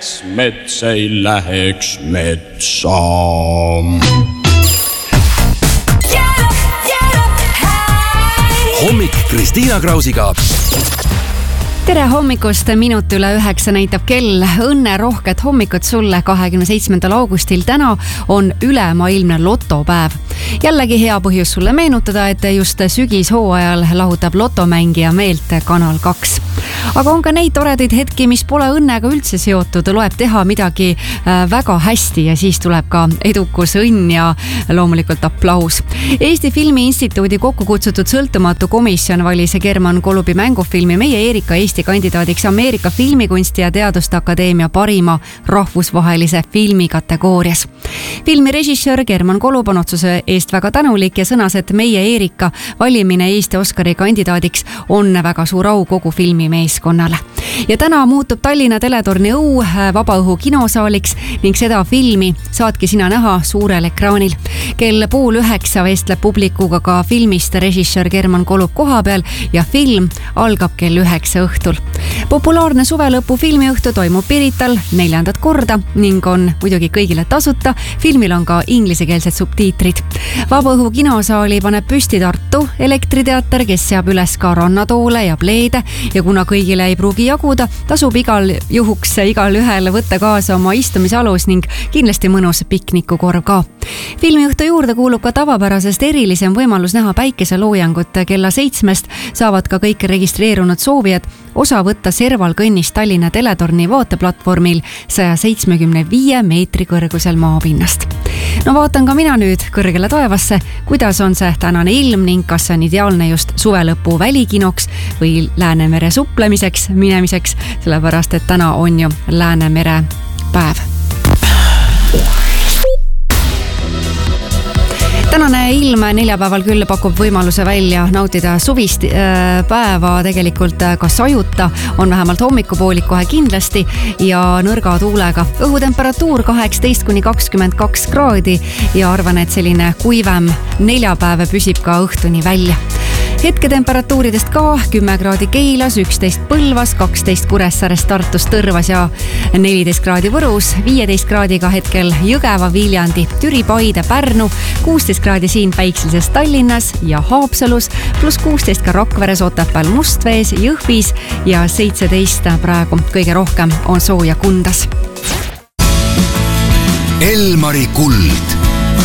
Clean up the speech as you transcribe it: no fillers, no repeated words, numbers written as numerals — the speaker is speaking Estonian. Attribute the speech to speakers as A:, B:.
A: mets ei läheks metsa.
B: Hommik Kristiina Krausiga.
C: Tere hommikust, minut üle 9 näitab kell. Õnne rohket hommikut sulle 27. augustil. Täna on ülemaailmne lotopäev. Jällegi hea põhjus sulle meenutada, et just sügishooajal lahutab lotomängija meelt Kanal 2. Aga on ka neid toredaid hetki, mis pole õnnega üldse seotud. Loeb teha midagi väga hästi ja siis tuleb ka edukus, õnn ja loomulikult aplaus. Eesti Filmi Instituudi kokku kutsutud sõltumatu komisjon valis German Kolubi mängufilmi Meie Eerika Eesti kandidaadiks Ameerika Filmikunsti ja Teaduste Akadeemia parima rahvusvahelise filmi kategoorias. Filmi režissöör German Kolub on otsuse eest väga tänulik ja sõnas, et Meie Eerika valimine Eesti Oscari kandidaadiks on väga suur au kogu filmimeeskonnale. Ja täna muutub Tallinna Teletorni õu vabaõhu kinosaaliks ning seda filmi saadki sina näha suurel ekraanil. Kell 8:30 vestleb publikuga ka filmist režissöör German Kolub koha peal ja film algab kell 9 õhtul. Populaarne suvelõpu filmiõhtu toimub Pirital 4. korda ning on muidugi kõigile tasuta. Filmil on ka inglisekeelsed subtiitrid. Vabaõhu kinosaali paneb püsti Tartu Elektriteater, kes seab üles ka rannatoole ja pleede ja kuna kõigile ei pruugi jaguda, tasub igal ühel võtta kaasa oma istumisalus ning kindlasti mõnus piknikukorv ka. Filmiõhtu juurde kuulub ka tavapärasest erilisem võimalus näha päikeseloojangut. Kella 7 saavad ka kõik registreerunud soovijad osa võtta serval kõnnist Tallinna Teletorni vaateplatvormil 175 meetri kõrgusel maapinnast. No vaatan ka mina nüüd kõrgele taevasse, kuidas on see tänane ilm ning kas see on ideaalne just suvelõpu välikinoks või Läänemere suplemiseks minemiseks, sellepärast et täna on ju Läänemere päev. Tänane ilm neljapäeval küll pakub võimaluse välja nautida suvist päeva tegelikult ka sajuta, on vähemalt hommikupoolik kohe kindlasti ja nõrga tuulega. Õhutemperatuur 18–22 kraadi ja arvan, et selline kuivem neljapäev püsib ka õhtuni välja. Hetketemperatuuridest ka 10 kraadi Keilas, 11 Põlvas, 12 Kuressaares, Tartus, Tõrvas ja 14 kraadi Võrus, 15 kraadiga hetkel Jõgeva, Viljandi, Türi, Paide, Pärnu, 16 kraadi siin Päikslises Tallinnas ja Haapsalus, pluss 16 ka Rakveres, Otepääl, Mustvees, Jõhvis ja 17 praegu kõige rohkem on sooja Kundas.
B: Elmari kuld.